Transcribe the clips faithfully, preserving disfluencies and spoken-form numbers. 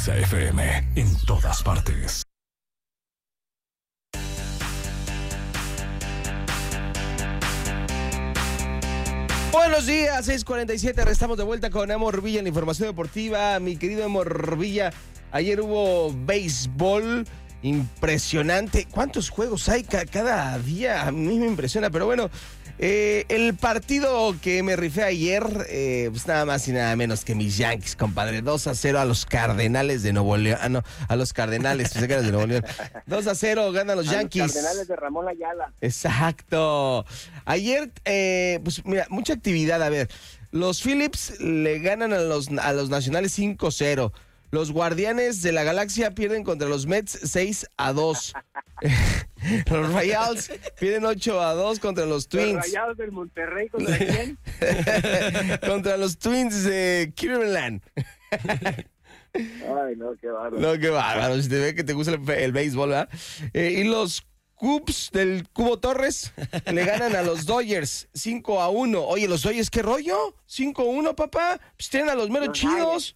Exa F M, en todas partes. Buenos días, seis cuarenta y siete, estamos de vuelta con Amor Villa en la información deportiva. Mi querido Amor Villa, ayer hubo béisbol impresionante. ¿Cuántos juegos hay ca- cada día? A mí me impresiona, pero bueno, eh, el partido que me rifé ayer, eh, pues nada más y nada menos que mis Yankees, compadre. dos a cero a los Cardenales de Nuevo León. Ah, no, a los Cardenales, pensé que eran de Nuevo León. dos a cero ganan los a Yankees. Los Cardenales de Ramón Ayala. Exacto. Ayer, eh, pues mira, mucha actividad. A ver, los Phillips le ganan a los, a los Nacionales cinco cero. Los Guardianes de la Galaxia pierden contra los Mets seis a dos. Los Royals pierden ocho a dos contra los Twins. Los Rayados del Monterrey, ¿contra quién? Contra los Twins de Cleveland. Ay, no, qué bárbaro. No, qué bárbaro. Si te ve que te gusta el, el béisbol, ¿verdad? Eh, y los Cubs del Cubo Torres le ganan a los Dodgers cinco a uno. Oye, los Dodgers, ¿qué rollo? cinco a uno, papá. Pues tienen a los meros Los chidos.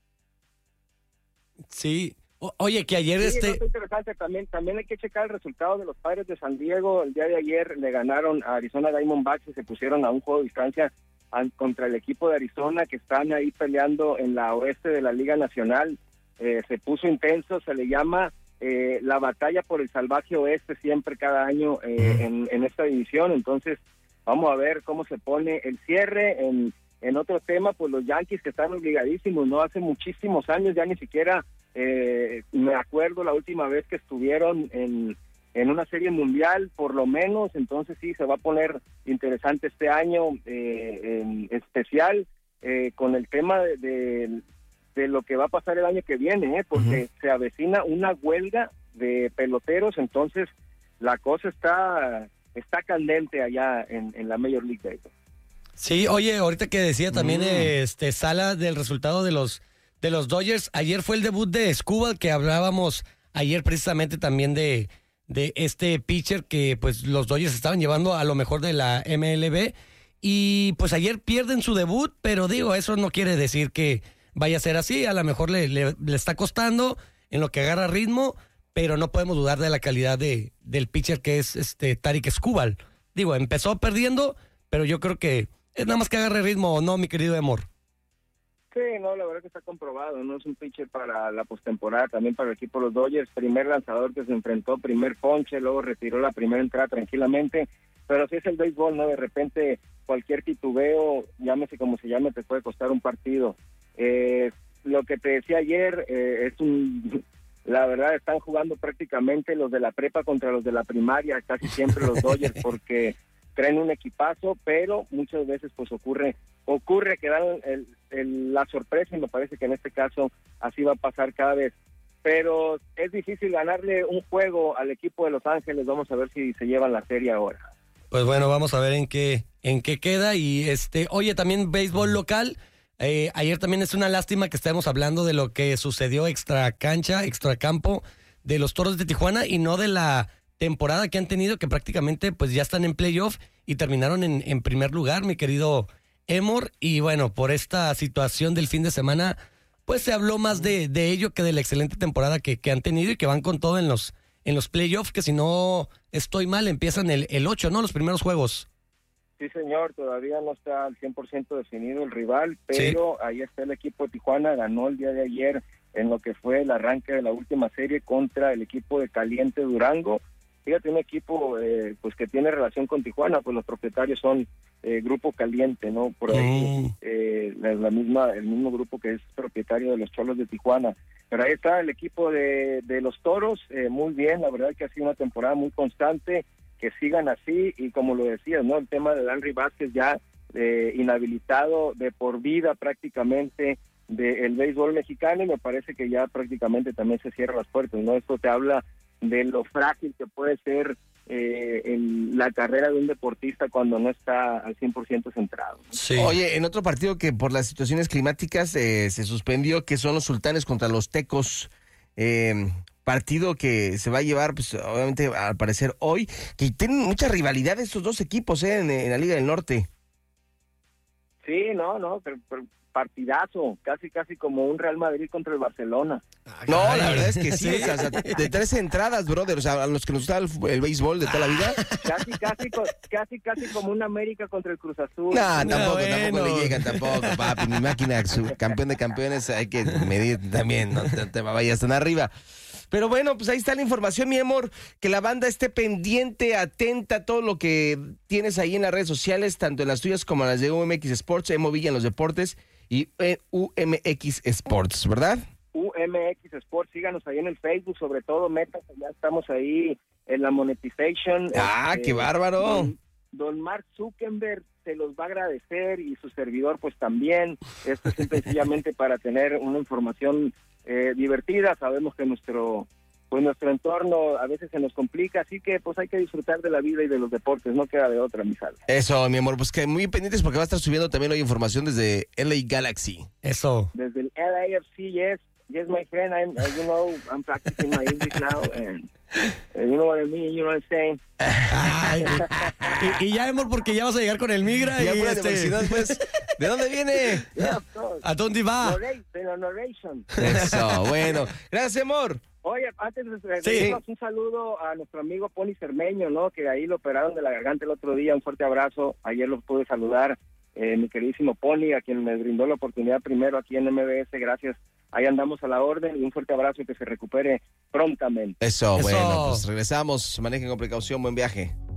Sí. O- oye, que ayer Sí, este... no, es interesante. También, también hay que checar el resultado de los Padres de San Diego. El día de ayer le ganaron a Arizona Diamondbacks y se pusieron a un juego de distancia an- contra el equipo de Arizona, que están ahí peleando en la oeste de la Liga Nacional. Eh, se puso intenso, se le llama eh, la batalla por el salvaje oeste siempre cada año eh, en, en esta división. Entonces vamos a ver cómo se pone el cierre. En, en otro tema, pues los Yankees, que están obligadísimos, no hace muchísimos años, ya ni siquiera eh, me acuerdo la última vez que estuvieron en, en una serie mundial, por lo menos. Entonces sí, se va a poner interesante este año, eh, en especial eh, con el tema de, de, de lo que va a pasar el año que viene, ¿eh? Porque uh-huh. se avecina una huelga de peloteros. Entonces la cosa está está candente allá en, en la Major League Baseball. Sí, oye, ahorita que decía también Mm. este Sala del resultado de los de los Dodgers, ayer fue el debut de Skubal, que hablábamos ayer precisamente también de, de este pitcher que pues los Dodgers estaban llevando a lo mejor de la M L B, y pues ayer pierden su debut, pero digo, eso no quiere decir que vaya a ser así. A lo mejor le, le, le está costando en lo que agarra ritmo, pero no podemos dudar de la calidad de del pitcher que es este Tarik Skubal. Digo, empezó perdiendo, pero yo creo que es nada más que agarre ritmo, ¿o no, mi querido Amor? Sí, no, la verdad que está comprobado, no es un pitcher para la postemporada, también para el equipo de los Dodgers. Primer lanzador que se enfrentó, primer ponche, luego retiró la primera entrada tranquilamente, pero sí es el béisbol, ¿no? De repente cualquier titubeo, llámese como se llame, te puede costar un partido. Eh, lo que te decía ayer eh, es un... La verdad, están jugando prácticamente los de la prepa contra los de la primaria, casi siempre los Dodgers, porque traen un equipazo, pero muchas veces pues ocurre ocurre que dan el, el, la sorpresa, y me parece que en este caso así va a pasar cada vez. Pero es difícil ganarle un juego al equipo de Los Ángeles. Vamos a ver si se llevan la serie ahora. Pues bueno, vamos a ver en qué en qué queda. Y este, oye, también béisbol local. Eh, ayer también es una lástima que estemos hablando de lo que sucedió extra cancha, extra campo de los Toros de Tijuana, y no de la temporada que han tenido, que prácticamente pues ya están en playoff y terminaron en, en primer lugar, mi querido Emor. Y bueno, por esta situación del fin de semana, pues se habló más de, de ello que de la excelente temporada que, que han tenido, y que van con todo en los en los playoffs, que si no estoy mal empiezan el, el ocho, ¿no? Los primeros juegos. Sí, señor, todavía no está al cien por ciento definido el rival, pero sí, ahí está el equipo de Tijuana. Ganó el día de ayer en lo que fue el arranque de la última serie contra el equipo de Caliente Durango. Fíjate, un equipo eh, pues que tiene relación con Tijuana, pues los propietarios son eh, Grupo Caliente, ¿no? Por ahí mm. eh, la, la misma el mismo grupo que es propietario de los Cholos de Tijuana. Pero ahí está el equipo de, de los Toros, eh, muy bien, la verdad que ha sido una temporada muy constante, que sigan así. Y como lo decías, ¿no? El tema de Henry Vázquez ya eh, inhabilitado de por vida prácticamente del béisbol mexicano, y me parece que ya prácticamente también se cierran las puertas, ¿no? Esto te habla de lo frágil que puede ser eh, en la carrera de un deportista cuando no está al cien por ciento centrado. Sí. Oye, en otro partido que por las situaciones climáticas eh, se suspendió, que son los Sultanes contra los Tecos, eh, partido que se va a llevar, pues obviamente al parecer hoy, que tienen mucha rivalidad estos dos equipos eh, en, en la Liga del Norte. Sí, no, no, pero, pero partidazo, casi casi como un Real Madrid contra el Barcelona. No, la verdad es que sí, o sea, de tres entradas, brother, o sea, a los que nos gusta el, el béisbol de toda la vida. Casi, casi, co- casi, casi como un América contra el Cruz Azul. No, tampoco, bueno. tampoco le llegan, tampoco, papi, mi máquina, su campeón de campeones, hay que medir también, no te, te vayas tan arriba. Pero bueno, pues ahí está la información, mi amor, que la banda esté pendiente, atenta a todo lo que tienes ahí en las redes sociales, tanto en las tuyas como en las de U M X Sports, Emo Villa en los deportes y eh, U M X Sports, ¿verdad? U M X Sports, síganos ahí en el Facebook, sobre todo, métanse, ya estamos ahí en la monetization. Ah, Este, qué bárbaro. Don, don Mark Zuckerberg se los va a agradecer y su servidor pues también. Esto es sencillamente para tener una información eh, divertida. Sabemos que nuestro pues nuestro entorno a veces se nos complica, así que pues hay que disfrutar de la vida y de los deportes, no queda de otra, mi sal. Eso, mi amor, pues que muy pendientes porque va a estar subiendo también hoy información desde L A Galaxy. Eso. Desde el L A F C, yes, yes, my friend, I'm, uh, you know, I'm practicing my English now, and uh, you know what I mean, you know what I'm saying. Ay, y, y ya, amor, porque ya vas a llegar con el migra. Ya y apúrate, este, porque si no, después, ¿de dónde viene? Yeah, of course. ¿A dónde va? Narrate, de la narration. Eso, bueno. Gracias, amor. Oye, antes de Sí. decirnos un saludo a nuestro amigo Pony Cermeño, ¿no? Que ahí lo operaron de la garganta el otro día. Un fuerte abrazo. Ayer lo pude saludar, eh, mi queridísimo Pony, a quien me brindó la oportunidad primero aquí en M B S. Gracias. Ahí andamos a la orden y un fuerte abrazo y que se recupere prontamente. Eso, Eso. bueno, pues regresamos. Manejen con precaución. Buen viaje.